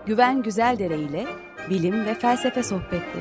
Güven Güzeldere ile bilim ve felsefe sohbetleri.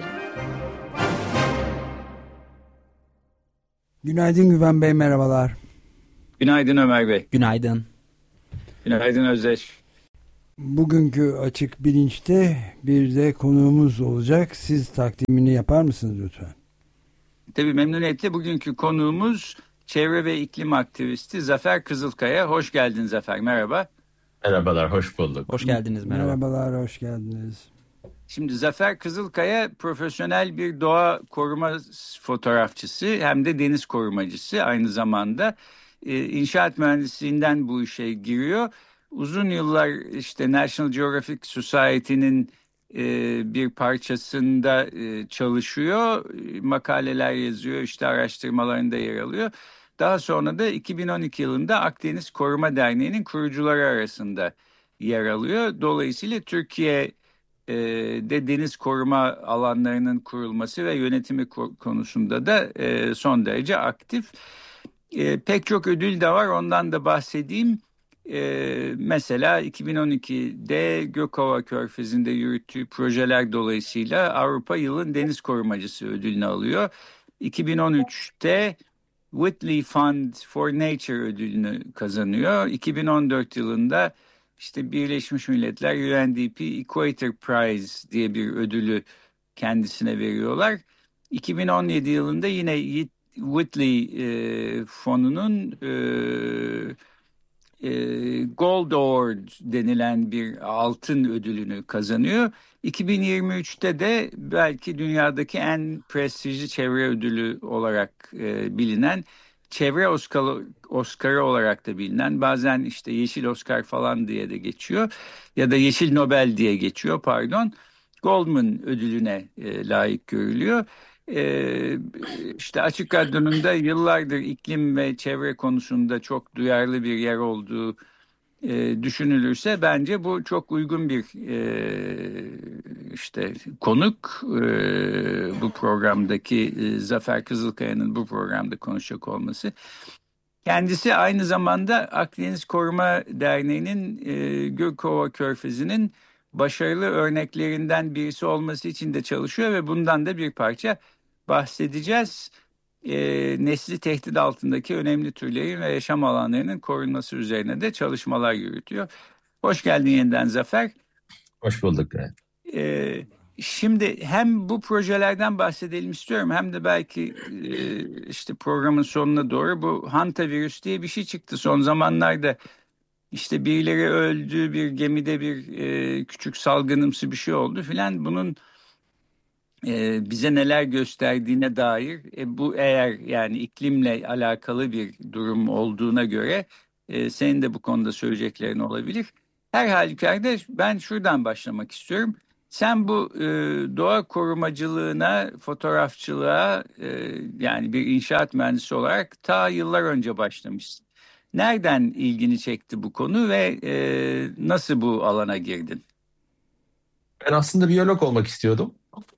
Günaydın Güven Bey, merhabalar. Günaydın Ömer Bey. Günaydın. Günaydın Özdeş. Bugünkü Açık Bilinç'te bir de konuğumuz olacak. Siz takdimini yapar mısınız lütfen? Tabii memnuniyetle. Bugünkü konuğumuz çevre ve iklim aktivisti Zafer Kızılkaya. Hoş geldin Zafer, merhaba. Merhabalar, hoş bulduk. Hoş geldiniz, merhaba. Merhabalar, hoş geldiniz. Şimdi Zafer Kızılkaya profesyonel bir doğa koruma fotoğrafçısı hem de deniz korumacısı aynı zamanda. İnşaat mühendisliğinden bu işe giriyor. Uzun yıllar işte National Geographic Society'nin bir parçasında çalışıyor. Makaleler yazıyor, işte araştırmalarında yer alıyor. Daha sonra da 2012 yılında Akdeniz Koruma Derneği'nin kurucuları arasında yer alıyor. Dolayısıyla Türkiye'de deniz koruma alanlarının kurulması ve yönetimi konusunda da son derece aktif. Pek çok ödül de var, ondan da bahsedeyim. Mesela 2012'de Gökova Körfezi'nde yürüttüğü projeler dolayısıyla Avrupa Yılın Deniz Korumacısı ödülünü alıyor. 2013'te Whitley Fund for Nature ödülünü kazanıyor. 2014 yılında işte Birleşmiş Milletler UNDP Equator Prize diye bir ödülü kendisine veriyorlar. 2017 yılında yine Whitley fonunun Gold Award denilen bir altın ödülünü kazanıyor. 2023'te de belki dünyadaki en prestijli çevre ödülü olarak bilinen Çevre Oscar'ı olarak da bilinen, bazen işte Yeşil Oscar falan diye de geçiyor ya da Yeşil Nobel diye geçiyor pardon, Goldman ödülüne layık görülüyor. İşte Açık Radyo'nun da yıllardır iklim ve çevre konusunda çok duyarlı bir yer olduğu düşünülürse bence bu çok uygun bir işte konuk. Bu programdaki Zafer Kızılkaya'nın bu programda konuşacak olması. Kendisi aynı zamanda Akdeniz Koruma Derneği'nin Gökova Körfezi'nin başarılı örneklerinden birisi olması için de çalışıyor ve bundan da bir parça bahsedeceğiz. Nesli tehdit altındaki önemli türlerin ve yaşam alanlarının korunması üzerine de çalışmalar yürütüyor. Hoş geldin yeniden Zafer. Hoş bulduk. Şimdi hem bu projelerden bahsedelim istiyorum hem de belki işte programın sonuna doğru bu hantavirüs diye bir şey çıktı son zamanlarda. İşte birileri öldü, bir gemide bir küçük salgınımsı bir şey oldu filan. Bunun bize neler gösterdiğine dair bu eğer yani iklimle alakalı bir durum olduğuna göre senin de bu konuda söyleyeceklerin olabilir. Her halükarda ben şuradan başlamak istiyorum. Sen bu doğa korumacılığına, fotoğrafçılığa yani bir inşaat mühendisi olarak ta yıllar önce başlamışsın. Nereden ilgini çekti bu konu ve nasıl bu alana girdin? Ben aslında biyolog olmak istiyordum.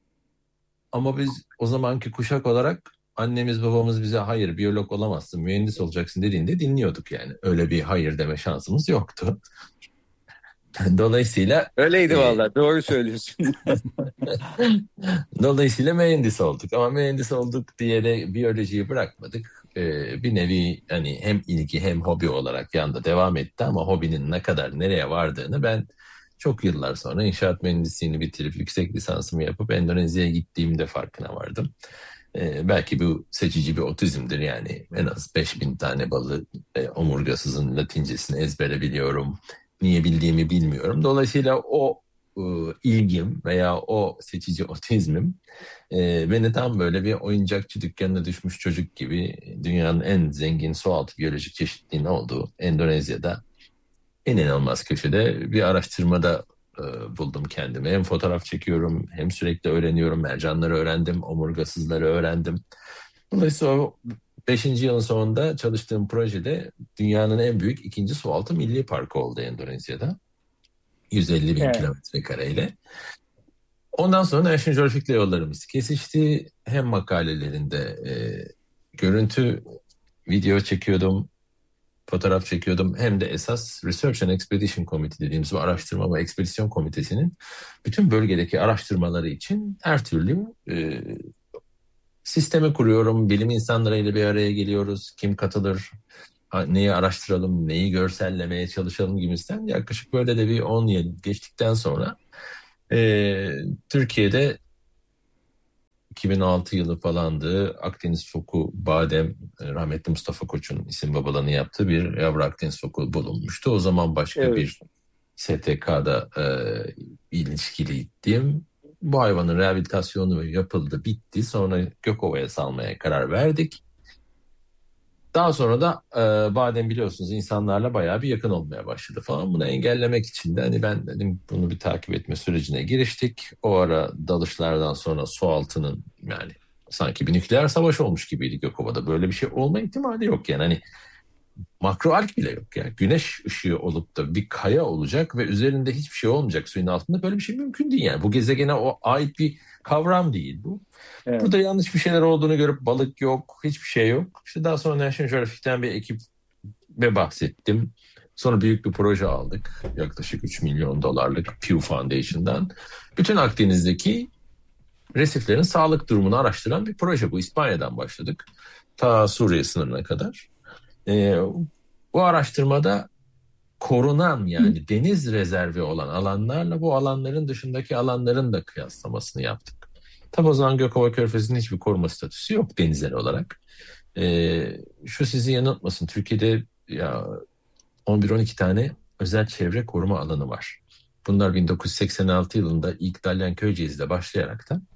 Ama biz o zamanki kuşak olarak annemiz babamız bize hayır biyolog olamazsın, mühendis olacaksın dediğinde dinliyorduk yani. Öyle bir hayır deme şansımız yoktu. Dolayısıyla öyleydi vallahi, doğru söylüyorsun. Dolayısıyla mühendis olduk ama mühendis olduk diye de biyolojiyi bırakmadık. Bir nevi hani hem ilgi hem hobi olarak yanda devam etti ama hobinin ne kadar nereye vardığını ben çok yıllar sonra inşaat mühendisliğini bitirip yüksek lisansımı yapıp Endonezya'ya gittiğimde farkına vardım. Belki bu seçici bir otizmdir yani en az 5000 tane balı omurgasızın latincesini ezbere biliyorum. Niye bildiğimi bilmiyorum. Dolayısıyla o ilgim veya o seçici otizmim beni tam böyle bir oyuncakçı dükkanına düşmüş çocuk gibi dünyanın en zengin sualtı biyolojik çeşitliliğinin olduğu Endonezya'da en inanılmaz köşede bir araştırmada buldum kendimi. Hem fotoğraf çekiyorum hem sürekli öğreniyorum. Mercanları öğrendim, omurgasızları öğrendim. Dolayısıyla o 5. yılın sonunda çalıştığım projede dünyanın en büyük ikinci sualtı milli parkı oldu Endonezya'da. 150 bin kilometre kareyle. Ondan sonra National Geographic'le yollarımız kesişti. Hem makalelerinde görüntü, video çekiyordum. fotoğraf çekiyordum. Hem de esas Research and Expedition Committee dediğimiz bu araştırma ve ekspedisyon komitesinin bütün bölgedeki araştırmaları için her türlü sistemi kuruyorum. Bilim insanlarıyla bir araya geliyoruz. Kim katılır, neyi araştıralım, neyi görsellemeye çalışalım gibisinden. Yaklaşık böyle de bir 10 yıl geçtikten sonra Türkiye'de 2006 yılı falandı. Akdeniz foku badem, rahmetli Mustafa Koç'un isim babalığını yaptığı bir yavru Akdeniz foku bulunmuştu. O zaman başka bir STK'da ilişkiliydim. Bu hayvanın rehabilitasyonu yapıldı, bitti. Sonra Gökova'ya salmaya karar verdik. Daha sonra da badem biliyorsunuz insanlarla bayağı bir yakın olmaya başladı falan. Bunu engellemek için de hani ben dedim bunu bir takip etme sürecine giriştik. O ara dalışlardan sonra su altının yani sanki bir nükleer savaş olmuş gibiydi Gökova'da. Böyle bir şey olma ihtimali yok yani hani makroalg bile yok yani. Güneş ışığı olup da bir kaya olacak ve üzerinde hiçbir şey olmayacak suyun altında böyle bir şey mümkün değil yani. Bu gezegene ait bir kavram değil bu. Evet. Burada yanlış bir şeyler olduğunu görüp balık yok, hiçbir şey yok. İşte daha sonra National Geographic'ten bir ekibe bahsettim. Sonra büyük bir proje aldık. Yaklaşık $3 milyon Pew Foundation'dan. Bütün Akdeniz'deki resiflerin sağlık durumunu araştıran bir proje bu. İspanya'dan başladık. Ta Suriye sınırına kadar. Bu araştırmada korunan yani deniz rezervi olan alanlarla bu alanların dışındaki alanların da kıyaslamasını yaptık. Tabi o zaman Gökova Körfezi'nin hiçbir koruma statüsü yok denizel olarak. Şu sizi yanıltmasın, Türkiye'de ya 11-12 tane özel çevre koruma alanı var. Bunlar 1986 yılında ilk Dalyan Köyceğiz'de başlayarak da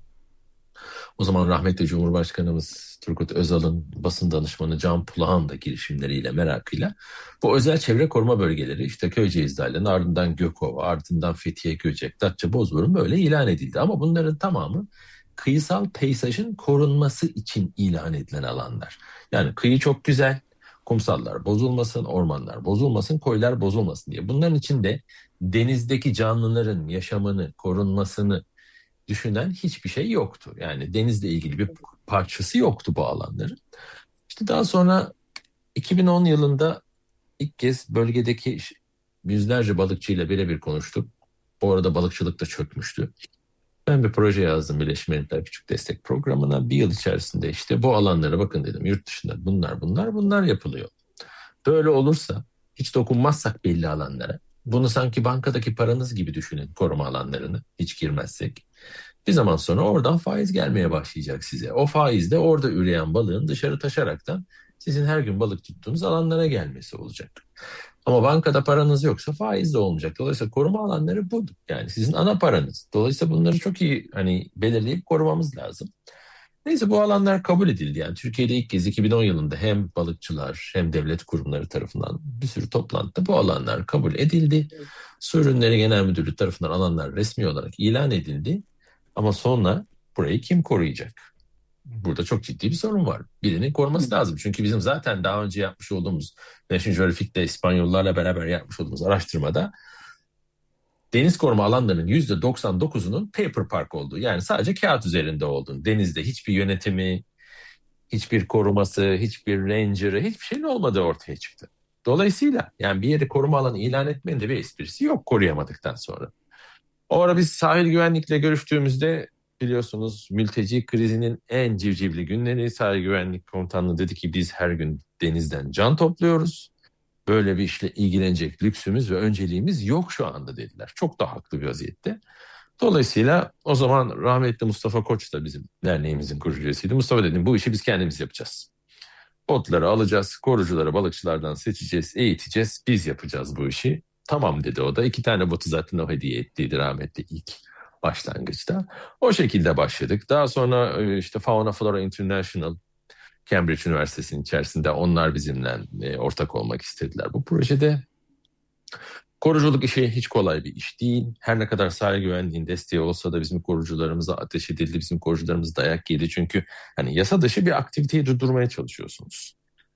o zaman rahmetli Cumhurbaşkanımız Turgut Özal'ın basın danışmanı Can Pulağ'ın da girişimleriyle, merakıyla bu özel çevre koruma bölgeleri işte Köyceğiz Dalyan, ardından Gökova, ardından Fethiye, Göcek, Datça, Bozburun böyle ilan edildi. Ama bunların tamamı kıyısal peyzajın korunması için ilan edilen alanlar. Yani kıyı çok güzel, kumsallar bozulmasın, ormanlar bozulmasın, koylar bozulmasın diye. Bunların içinde denizdeki canlıların yaşamını, korunmasını düşünen hiçbir şey yoktu. Yani denizle ilgili bir parçası yoktu bu alanların. İşte daha sonra 2010 yılında ilk kez bölgedeki yüzlerce balıkçıyla birebir konuştuk. Bu arada balıkçılık da çökmüştü. Ben bir proje yazdım Birleşmiş Milletler Küçük Destek Programı'na. Bir yıl içerisinde işte bu alanlara bakın dedim. Yurt dışında bunlar yapılıyor. Böyle olursa hiç dokunmazsak belli alanlara, bunu sanki bankadaki paranız gibi düşünün, koruma alanlarını hiç girmezsek. Bir zaman sonra oradan faiz gelmeye başlayacak size. O faiz de orada üreyen balığın dışarı taşaraktan sizin her gün balık tuttuğunuz alanlara gelmesi olacak. Ama bankada paranız yoksa faiz de olmayacak. Dolayısıyla koruma alanları budur. Yani sizin ana paranız. Dolayısıyla bunları çok iyi belirleyip korumamız lazım. Neyse bu alanlar kabul edildi. Yani Türkiye'de ilk kez 2010 yılında hem balıkçılar hem devlet kurumları tarafından bir sürü toplantıda bu alanlar kabul edildi. Su Ürünleri Genel Müdürlüğü tarafından alanlar resmi olarak ilan edildi. Ama sonra burayı kim koruyacak? Burada çok ciddi bir sorun var. Birinin koruması lazım. Çünkü bizim zaten daha önce yapmış olduğumuz National Geographic'te İspanyollarla beraber yapmış olduğumuz araştırmada deniz koruma alanlarının %99'unun paper park olduğu, yani sadece kağıt üzerinde olduğunu, denizde hiçbir yönetimi, hiçbir koruması, hiçbir ranger'ı, hiçbir şeyin olmadığı ortaya çıktı. Dolayısıyla yani bir yeri koruma alanı ilan etmenin de bir esprisi yok koruyamadıktan sonra. O ara biz sahil güvenlikle görüştüğümüzde biliyorsunuz mülteci krizinin en civcivli günleri, sahil güvenlik komutanlığı dedi ki biz her gün denizden can topluyoruz. Böyle bir işle ilgilenecek lüksümüz ve önceliğimiz yok şu anda dediler. Çok da haklı bir vaziyette. Dolayısıyla o zaman rahmetli Mustafa Koç da bizim derneğimizin kurucu üyesiydi. Mustafa dedim bu işi biz kendimiz yapacağız. Botları alacağız, korucuları balıkçılardan seçeceğiz, eğiteceğiz, biz yapacağız bu işi. Tamam dedi o da. 2 tane botu zaten o hediye ettiydi rahmetli ilk başlangıçta. O şekilde başladık. Daha sonra işte Fauna Flora International, Cambridge Üniversitesi'nin içerisinde onlar bizimle ortak olmak istediler bu projede. Koruculuk işi hiç kolay bir iş değil. Her ne kadar sahil güvenliğinin desteği olsa da bizim korucularımıza ateş edildi. Bizim korucularımız dayak yedi. Çünkü hani yasa dışı bir aktiviteyi durdurmaya çalışıyorsunuz.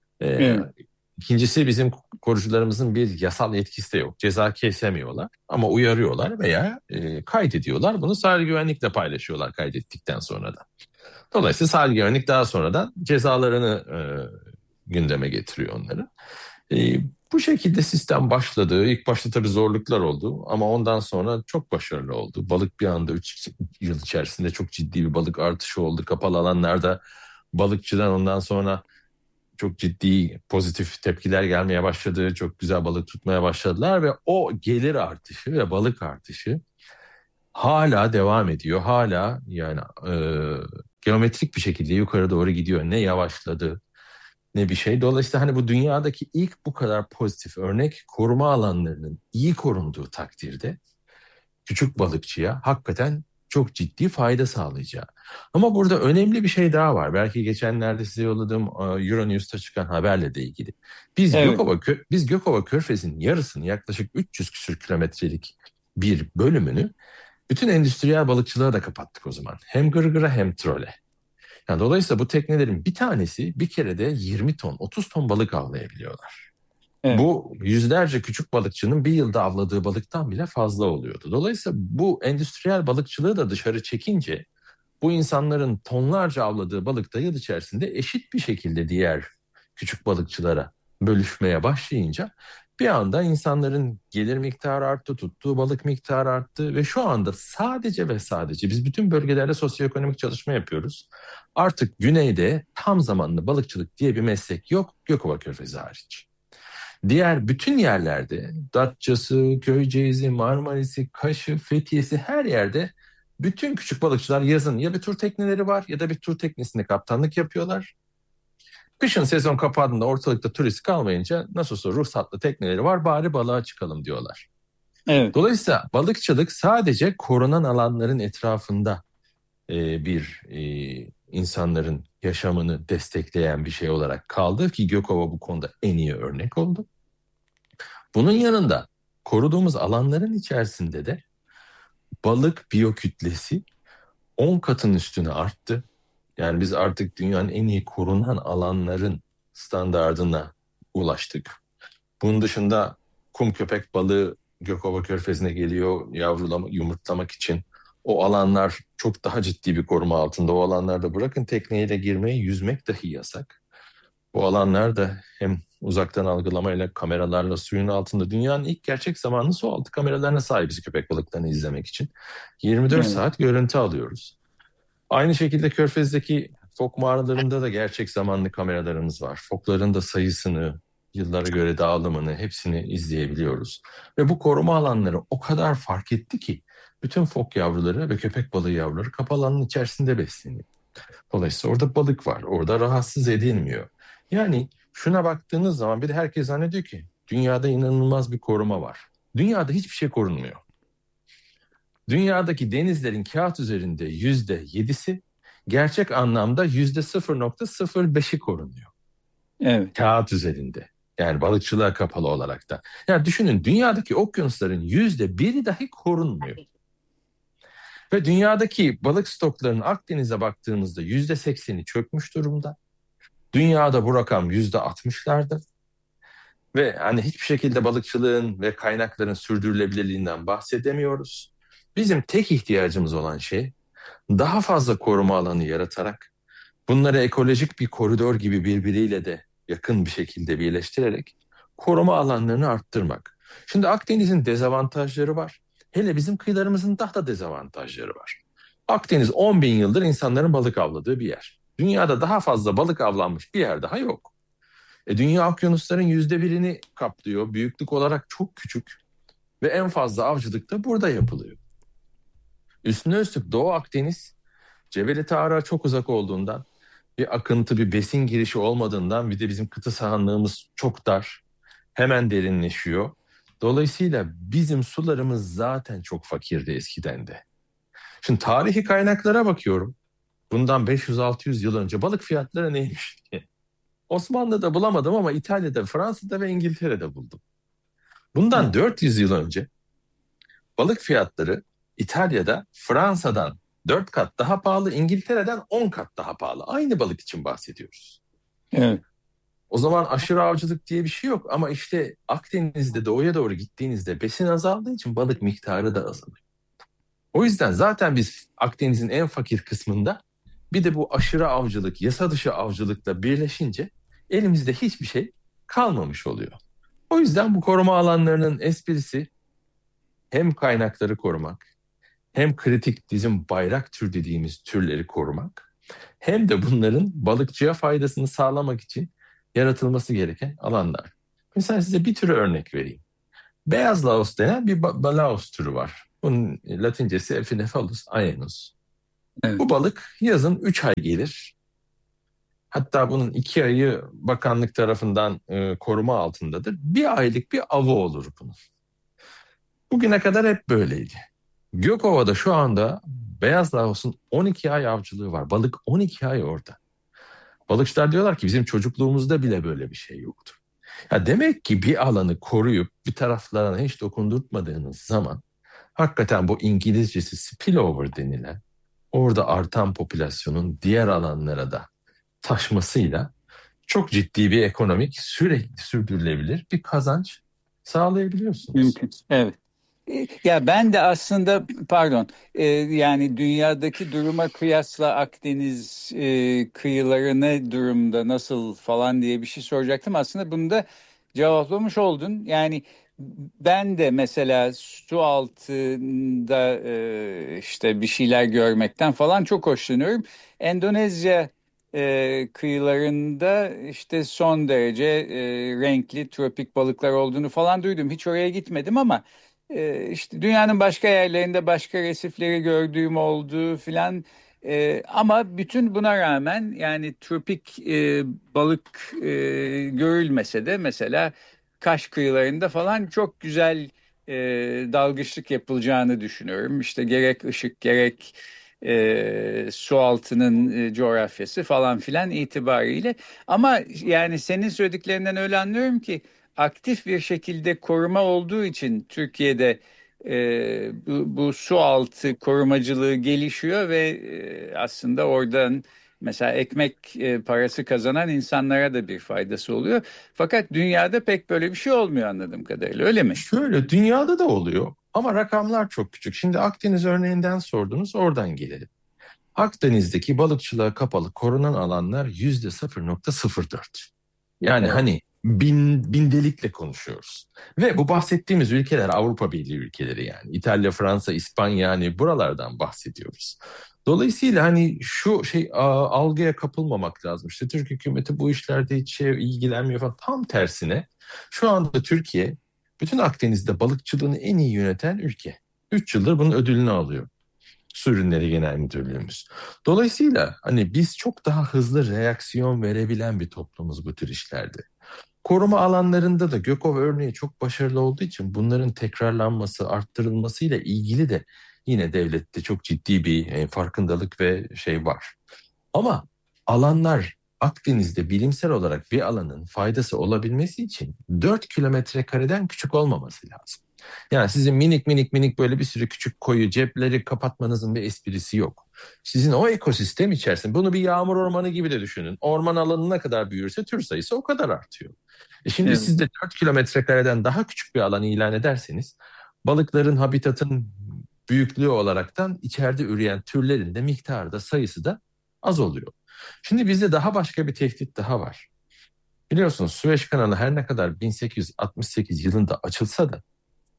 İkincisi bizim korucularımızın bir yasal yetkisi de yok. Ceza kesemiyorlar ama uyarıyorlar veya kaydediyorlar. Bunu sahil güvenlikle paylaşıyorlar kaydettikten sonra da. Dolayısıyla sahil güvenlik daha sonra da cezalarını gündeme getiriyor onları. Bu şekilde sistem başladı. İlk başta tabii zorluklar oldu ama ondan sonra çok başarılı oldu. Balık bir anda 3 yıl içerisinde çok ciddi bir balık artışı oldu. Kapalı alanlarda balıkçıdan ondan sonra çok ciddi pozitif tepkiler gelmeye başladı. Çok güzel balık tutmaya başladılar ve o gelir artışı ve balık artışı hala devam ediyor. Hala yani geometrik bir şekilde yukarı doğru gidiyor. Ne yavaşladı ne bir şey. Dolayısıyla hani bu dünyadaki ilk bu kadar pozitif örnek koruma alanlarının iyi korunduğu takdirde küçük balıkçıya hakikaten çok ciddi fayda sağlayacağı. Ama burada önemli bir şey daha var. Belki geçenlerde size yolladığım Euronews'ta çıkan haberle de ilgili. Biz Evet. Gökova Körfezi'nin yarısını yaklaşık 300 küsür kilometrelik bir bölümünü bütün endüstriyel balıkçılığa da kapattık o zaman. Hem gırgıra hem trole. Yani dolayısıyla bu teknelerin bir tanesi bir kerede 20 ton, 30 ton balık avlayabiliyorlar. Evet. Bu yüzlerce küçük balıkçının bir yılda avladığı balıktan bile fazla oluyordu. Dolayısıyla bu endüstriyel balıkçılığı da dışarı çekince bu insanların tonlarca avladığı balık da yıl içerisinde eşit bir şekilde diğer küçük balıkçılara bölüşmeye başlayınca bir anda insanların gelir miktarı arttı, tuttuğu balık miktarı arttı ve şu anda sadece ve sadece biz bütün bölgelerde sosyoekonomik çalışma yapıyoruz. Artık güneyde tam zamanlı balıkçılık diye bir meslek yok, Gökova Körfezi hariç. Diğer bütün yerlerde Datça'sı, Köyceğiz'i, Marmaris'i, Kaş'ı, Fethiye'si her yerde bütün küçük balıkçılar yazın ya bir tur tekneleri var ya da bir tur teknesinde kaptanlık yapıyorlar. Kışın sezon kapandığında ortalıkta turist kalmayınca nasıl olsa ruhsatlı tekneleri var bari balığa çıkalım diyorlar. Evet. Dolayısıyla balıkçılık sadece korunan alanların etrafında insanların yaşamını destekleyen bir şey olarak kaldı ki Gökova bu konuda en iyi örnek oldu. Bunun yanında koruduğumuz alanların içerisinde de balık biyokütlesi 10 katın üstüne arttı. Yani biz artık dünyanın en iyi korunan alanların standardına ulaştık. Bunun dışında kum köpek balığı Gökova Körfezi'ne geliyor yumurtlamak için. O alanlar çok daha ciddi bir koruma altında. O alanlarda bırakın tekneyle girmeyi, yüzmek dahi yasak. Bu alanlar da hem uzaktan algılamayla, kameralarla suyun altında dünyanın ilk gerçek zamanlı su altı kameralarına sahibiz köpek balıklarını izlemek için. 24 Evet. saat görüntü alıyoruz. Aynı şekilde Körfez'deki fok mağaralarında da gerçek zamanlı kameralarımız var. Fokların da sayısını, yıllara göre dağılımını hepsini izleyebiliyoruz. Ve bu koruma alanları o kadar fark etti ki bütün fok yavruları ve köpek balığı yavruları kapalı alanın içerisinde besleniyor. Dolayısıyla orada balık var, orada rahatsız edilmiyor. Yani şuna baktığınız zaman bir de herkes zannediyor ki dünyada inanılmaz bir koruma var. Dünyada hiçbir şey korunmuyor. Dünyadaki denizlerin kağıt üzerinde %7'si gerçek anlamda %0.05'i korunuyor. Evet. Kağıt üzerinde. Yani balıkçılığa kapalı olarak da. Yani düşünün dünyadaki okyanusların %1'i dahi korunmuyor. Ve dünyadaki balık stoklarının Akdeniz'e baktığımızda %80'i çökmüş durumda. Dünyada bu rakam %60'larda. Ve hani hiçbir şekilde balıkçılığın ve kaynakların sürdürülebilirliğinden bahsedemiyoruz. Bizim tek ihtiyacımız olan şey daha fazla koruma alanı yaratarak bunları ekolojik bir koridor gibi birbiriyle de yakın bir şekilde birleştirerek koruma alanlarını arttırmak. Şimdi Akdeniz'in dezavantajları var. Hele bizim kıyılarımızın daha da dezavantajları var. Akdeniz 10 bin yıldır insanların balık avladığı bir yer. Dünyada daha fazla balık avlanmış bir yer daha yok. Dünya okyanusların %1'ini kaplıyor. Büyüklük olarak çok küçük ve en fazla avcılık da burada yapılıyor. Üstüne üstlük Doğu Akdeniz, Cebeli Tarık'a çok uzak olduğundan, bir akıntı, bir besin girişi olmadığından bir de bizim kıta sahanlığımız çok dar, hemen derinleşiyor. Dolayısıyla bizim sularımız zaten çok fakirdi eskiden de. Şimdi tarihi kaynaklara bakıyorum. Bundan 500-600 yıl önce balık fiyatları neymiş diye. Osmanlı'da bulamadım ama İtalya'da, Fransa'da ve İngiltere'de buldum. Bundan 400 yıl önce balık fiyatları İtalya'da Fransa'dan 4 kat daha pahalı, İngiltere'den 10 kat daha pahalı. Aynı balık için bahsediyoruz. Evet. O zaman aşırı avcılık diye bir şey yok ama işte Akdeniz'de doğuya doğru gittiğinizde besin azaldığı için balık miktarı da azalıyor. O yüzden zaten biz Akdeniz'in en fakir kısmında bir de bu aşırı avcılık, yasa dışı avcılıkla birleşince elimizde hiçbir şey kalmamış oluyor. O yüzden bu koruma alanlarının esprisi hem kaynakları korumak, hem kritik bizim bayrak tür dediğimiz türleri korumak, hem de bunların balıkçıya faydasını sağlamak için yaratılması gereken alanlar. Mesela size bir türü örnek vereyim. Beyaz laos denen bir laos türü var. Bunun Latincesi Epinephalus aenus. Evet. Bu balık yazın 3 ay gelir. Hatta bunun 2 ayı bakanlık tarafından koruma altındadır. 1 aylık bir avı olur bunun. Bugüne kadar hep böyleydi. Gökova'da şu anda beyaz laosun 12 ay avcılığı var. Balık 12 ay orada. Balıkçılar diyorlar ki bizim çocukluğumuzda bile böyle bir şey yoktu. Ya demek ki bir alanı koruyup bir taraflarına hiç dokundurtmadığınız zaman hakikaten bu İngilizcesi spillover denilen orada artan popülasyonun diğer alanlara da taşmasıyla çok ciddi bir ekonomik sürekli sürdürülebilir bir kazanç sağlayabiliyorsunuz. Mümkün. Evet. Ya ben de aslında yani dünyadaki duruma kıyasla Akdeniz kıyıları ne durumda, nasıl falan diye bir şey soracaktım. Aslında bunu da cevaplamış oldun. Yani ben de mesela su altında işte bir şeyler görmekten falan çok hoşlanıyorum. Endonezya kıyılarında işte son derece renkli tropik balıklar olduğunu falan duydum. Hiç oraya gitmedim ama işte dünyanın başka yerlerinde başka resifleri gördüğüm oldu filan. Ama bütün buna rağmen yani tropik balık görülmese de mesela Kaş kıyılarında falan çok güzel dalgıçlık yapılacağını düşünüyorum. İşte gerek ışık gerek su altının coğrafyası falan filan itibariyle. Ama yani senin söylediklerinden öyle anlıyorum ki aktif bir şekilde koruma olduğu için Türkiye'de bu su altı korumacılığı gelişiyor ve aslında oradan mesela ekmek parası kazanan insanlara da bir faydası oluyor. Fakat dünyada pek böyle bir şey olmuyor anladığım kadarıyla, öyle mi? Şöyle dünyada da oluyor ama rakamlar çok küçük. Şimdi Akdeniz örneğinden sordunuz, oradan gelelim. Akdeniz'deki balıkçılığa kapalı korunan alanlar %0,04. Yani Evet. hani bindelikle konuşuyoruz. Ve bu bahsettiğimiz ülkeler Avrupa Birliği ülkeleri yani. İtalya, Fransa, İspanya yani buralardan bahsediyoruz. Dolayısıyla hani şu algıya kapılmamak lazım. İşte Türk hükümeti bu işlerde hiç ilgilenmiyor falan. Tam tersine şu anda Türkiye bütün Akdeniz'de balıkçılığını en iyi yöneten ülke. 3 yıldır bunun ödülünü alıyor. Su Ürünleri Genel Müdürlüğümüz. Dolayısıyla hani biz çok daha hızlı reaksiyon verebilen bir toplumuz bu tür işlerde. Koruma alanlarında da Gökova örneği çok başarılı olduğu için bunların tekrarlanması, arttırılmasıyla ilgili de yine devlette çok ciddi bir farkındalık ve şey var. Ama alanlar Akdeniz'de bilimsel olarak bir alanın faydası olabilmesi için 4 kilometre kareden küçük olmaması lazım. Yani sizin minik böyle bir sürü küçük koyu cepleri kapatmanızın bir esprisi yok. Sizin o ekosistem içerisinde bunu bir yağmur ormanı gibi de düşünün. Orman alanı ne kadar büyürse tür sayısı o kadar artıyor. Şimdi Evet. siz de 4 kilometre kareden daha küçük bir alan ilan ederseniz balıkların habitatın büyüklüğü olaraktan içeride üreyen türlerin de miktarı da sayısı da az oluyor. Şimdi bizde daha başka bir tehdit daha var. Biliyorsunuz Süveyş kanalı her ne kadar 1868 yılında açılsa da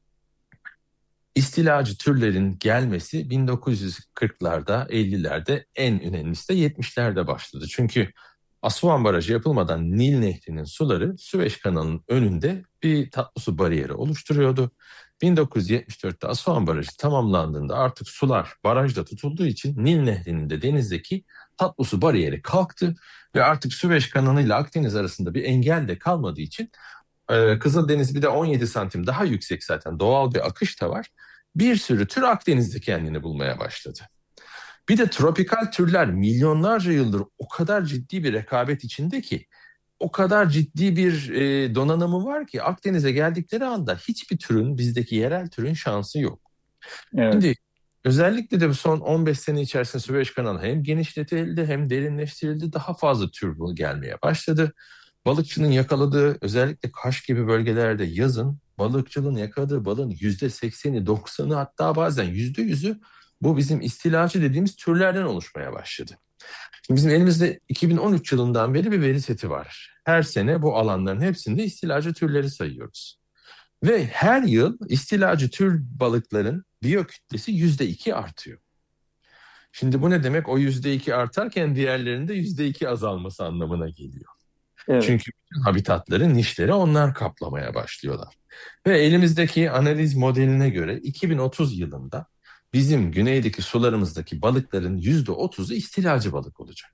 istilacı türlerin gelmesi 1940'larda, 50'lerde en önemlisi de 70'lerde başladı. Çünkü Assuan Barajı yapılmadan Nil Nehri'nin suları Süveyş kanalının önünde bir tatlı su bariyeri oluşturuyordu. 1974'te Assuan Barajı tamamlandığında artık sular barajda tutulduğu için Nil Nehri'nin de denizdeki tatlı su bariyeri kalktı ve artık Süveyş kanalı ile Akdeniz arasında bir engel de kalmadığı için Kızıldeniz bir de 17 santim daha yüksek zaten doğal bir akış da var. Bir sürü tür Akdeniz'de kendini bulmaya başladı. Bir de tropikal türler milyonlarca yıldır o kadar ciddi bir rekabet içinde ki o kadar ciddi bir donanımı var ki Akdeniz'e geldikleri anda hiçbir türün bizdeki yerel türün şansı yok. Evet. Şimdi özellikle de son 15 sene içerisinde Süveyş kanalı hem genişletildi hem derinleştirildi, daha fazla tür gelmeye başladı. Balıkçının yakaladığı özellikle Kaş gibi bölgelerde yazın balıkçının yakaladığı balığın %80'i 90'ı hatta bazen %100'ü bu bizim istilacı dediğimiz türlerden oluşmaya başladı. Şimdi bizim elimizde 2013 yılından beri bir veri seti var. Her sene bu alanların hepsinde istilacı türleri sayıyoruz. Ve her yıl istilacı tür balıkların biyokütlesi %2 artıyor. Şimdi bu ne demek? O %2 artarken diğerlerinde %2 azalması anlamına geliyor. Evet. Çünkü bütün habitatları, nişleri onlar kaplamaya başlıyorlar. Ve elimizdeki analiz modeline göre 2030 yılında bizim güneydeki sularımızdaki balıkların %30'u istilacı balık olacak.